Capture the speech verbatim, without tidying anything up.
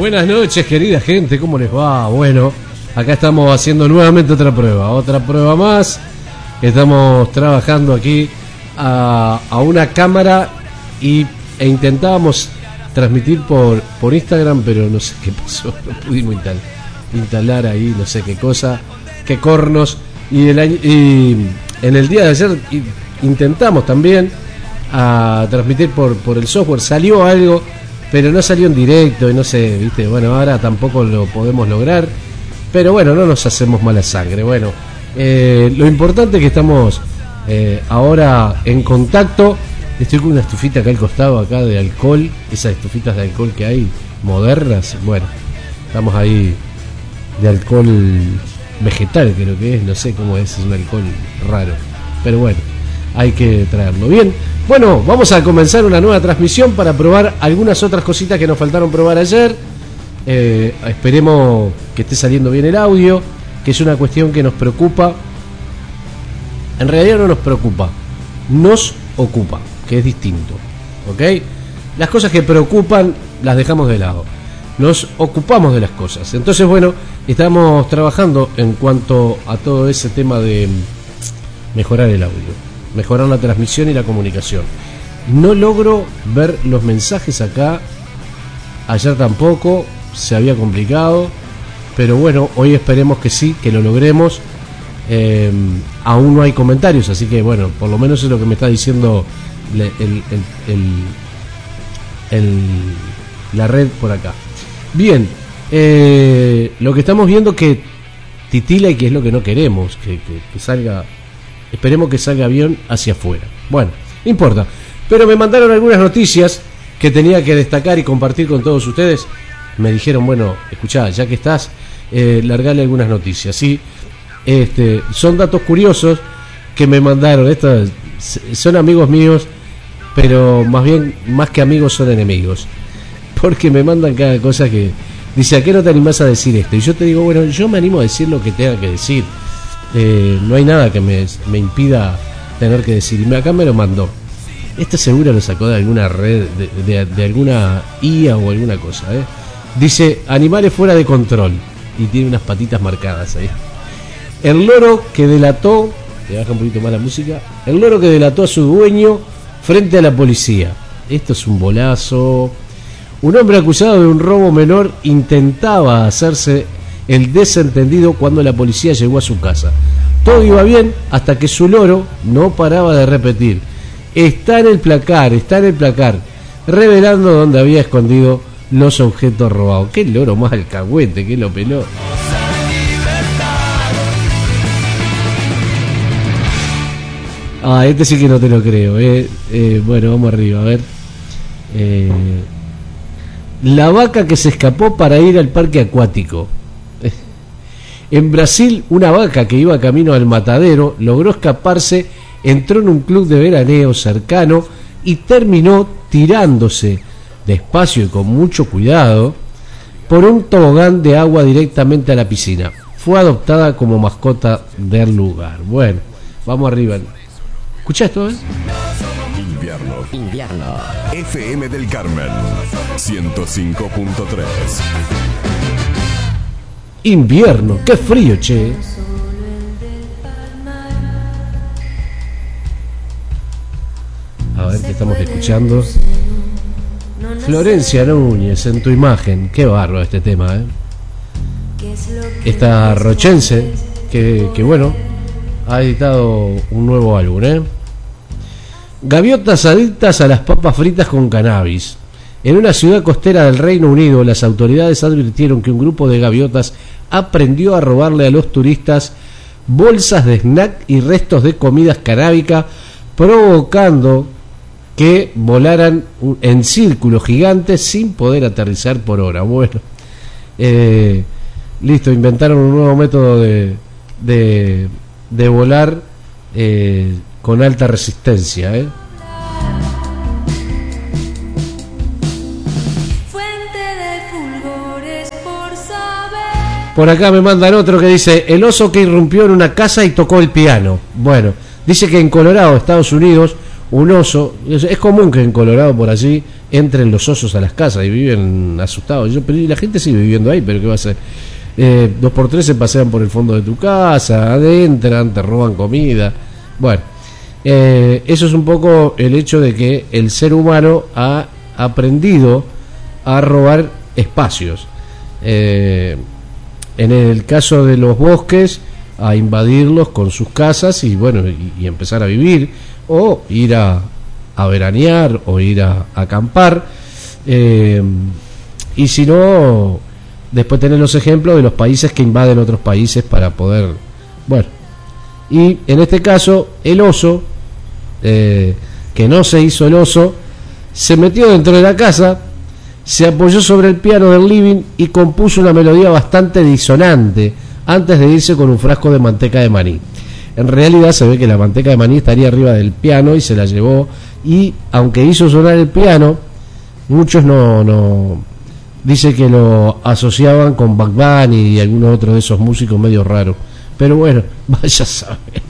Buenas noches, querida gente, ¿cómo les va? Bueno, acá estamos haciendo nuevamente otra prueba, otra prueba más. Estamos trabajando aquí a, a una cámara y, e intentábamos transmitir por, por Instagram, pero no sé qué pasó, no pudimos instalar, instalar ahí, no sé qué cosa, qué cornos. Y, el año, y en el día de ayer intentamos también a transmitir por, por el software, salió algo, pero no salió en directo y no sé, viste, bueno, ahora tampoco lo podemos lograr, pero bueno, no nos hacemos mala sangre. Bueno, eh, lo importante es que estamos eh, ahora en contacto. Estoy con una estufita acá al costado, acá de alcohol, esas estufitas de alcohol que hay, modernas. Bueno, estamos ahí de alcohol vegetal, creo que es, no sé cómo es, es un alcohol raro, pero bueno, hay que traerlo. Bien, bueno, vamos a comenzar una nueva transmisión para probar algunas otras cositas que nos faltaron probar ayer. Eh, esperemos que esté saliendo bien el audio, que es una cuestión que nos preocupa. En realidad no nos preocupa, nos ocupa, que es distinto, ¿ok? Las cosas que preocupan las dejamos de lado, nos ocupamos de las cosas. Entonces, bueno, estamos trabajando en cuanto a todo ese tema de mejorar el audio, mejorar la transmisión y la comunicación. No logro ver los mensajes acá, ayer tampoco, se había complicado, pero bueno, hoy esperemos que sí, que lo logremos. Eh, aún no hay comentarios, así que bueno, por lo menos es lo que me está diciendo el, el, el, el, el, la red por acá. Bien, eh, lo que estamos viendo que titila y que es lo que no queremos, que, que, que salga, esperemos que salga bien hacia afuera. Bueno, no importa, pero me mandaron algunas noticias que tenía que destacar y compartir con todos ustedes. Me dijeron, bueno, escuchá, ya que estás, eh, largale algunas noticias, ¿sí? Este, son datos curiosos que me mandaron. Estos son amigos míos, pero más bien, más que amigos, son enemigos, porque me mandan cada cosa que dice, ¿a qué no te animás a decir esto? Y yo te digo, bueno, yo me animo a decir lo que tenga que decir. Eh, no hay nada que me, me impida tener que decir. Y acá me lo mandó. Este seguro lo sacó de alguna red, de, de, de alguna I A o alguna cosa, ¿eh? Dice, animales fuera de control. Y tiene unas patitas marcadas ahí. El loro que delató, le baja un poquito más la música, el loro que delató a su dueño frente a la policía. Esto es un bolazo. Un hombre acusado de un robo menor intentaba hacerse el desentendido cuando la policía llegó a su casa. Todo iba bien hasta que su loro no paraba de repetir: está en el placar, está en el placar, revelando dónde había escondido los objetos robados. Qué loro más alcahuete, que lo peló. Ah, este sí que no te lo creo, eh. Eh, bueno, vamos arriba, a ver. Eh, la vaca que se escapó para ir al parque acuático. En Brasil, una vaca que iba camino al matadero logró escaparse, entró en un club de veraneo cercano y terminó tirándose despacio y con mucho cuidado por un tobogán de agua directamente a la piscina. Fue adoptada como mascota del lugar. Bueno, vamos arriba. ¿Escuchá esto, eh? Invierno. Invierno. F M del Carmen. ciento cinco punto tres. Invierno. Qué frío, che. A ver qué estamos escuchando. Florencia Núñez en tu imagen. Qué bárbaro este tema, eh. Esta rochense que, que bueno, ha editado un nuevo álbum, eh. Gaviotas adictas a las papas fritas con cannabis. En una ciudad costera del Reino Unido, las autoridades advirtieron que un grupo de gaviotas aprendió a robarle a los turistas bolsas de snack y restos de comidas canábicas, provocando que volaran en círculos gigantes sin poder aterrizar por hora. Bueno, eh, listo, inventaron un nuevo método de, de, de volar eh, con alta resistencia, ¿eh? Por acá me mandan otro que dice: el oso que irrumpió en una casa y tocó el piano. Bueno, dice que en Colorado, Estados Unidos, un oso. Es común que en Colorado por allí entren los osos a las casas y viven asustados. Yo, pero la gente sigue viviendo ahí, pero ¿qué va a hacer? Eh, dos por tres se pasean por el fondo de tu casa, adentran, te roban comida. Bueno, eh, eso es un poco el hecho de que el ser humano ha aprendido a robar espacios. Eh, en el caso de los bosques, a invadirlos con sus casas y bueno, y, y empezar a vivir, o ir a, a veranear, o ir a, a acampar. Eh, y si no, después tener los ejemplos de los países que invaden otros países para poder, bueno, y en este caso el oso, eh, que no se hizo el oso, se metió dentro de la casa, se apoyó sobre el piano del living y compuso una melodía bastante disonante antes de irse con un frasco de manteca de maní. En realidad se ve que la manteca de maní estaría arriba del piano y se la llevó, y aunque hizo sonar el piano, muchos no, no dice que lo asociaban con Bad Bunny y algunos otros de esos músicos medio raros. Pero bueno, vaya a saber.